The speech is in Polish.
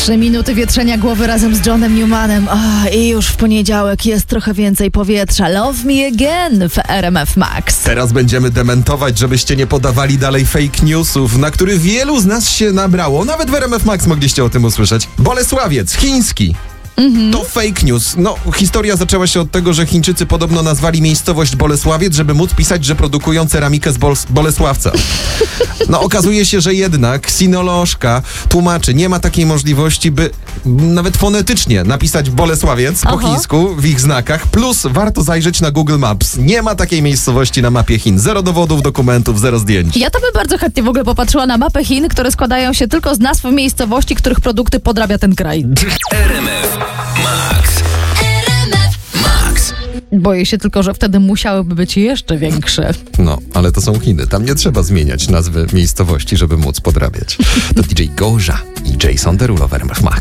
3 minuty wietrzenia głowy razem z Johnem Newmanem. I już w poniedziałek jest trochę więcej powietrza. Love Me Again w RMF Max. Teraz będziemy dementować, żebyście nie podawali dalej fake newsów, na który wielu z nas się nabrało. Nawet w RMF Max mogliście o tym usłyszeć. Bolesławiec, chiński. To fake news. No, historia zaczęła się od tego, że Chińczycy podobno nazwali miejscowość Bolesławiec, żeby móc pisać, że produkują ceramikę z Bolesławca. No, okazuje się, że jednak sinolożka tłumaczy, nie ma takiej możliwości, by nawet fonetycznie napisać Bolesławiec po chińsku w ich znakach, plus warto zajrzeć na Google Maps. Nie ma takiej miejscowości na mapie Chin. Zero dowodów, dokumentów, zero zdjęć. Ja to bym bardzo chętnie w ogóle popatrzyła na mapę Chin, które składają się tylko z nazw miejscowości, których produkty podrabia ten kraj. RMF Max. Boję się tylko, że wtedy musiałyby być jeszcze większe. No, ale to są Chiny. Tam nie trzeba zmieniać nazwy miejscowości, żeby móc podrabiać. To DJ Goja i Jason Derulo w RMF Max.